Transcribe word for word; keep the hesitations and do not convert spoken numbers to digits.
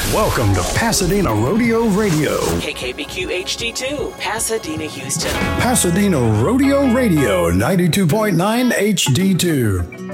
Welcome to Pasadena Rodeo Radio. K K B Q H D two, Pasadena, Houston. Pasadena Rodeo Radio, ninety-two point nine H D two.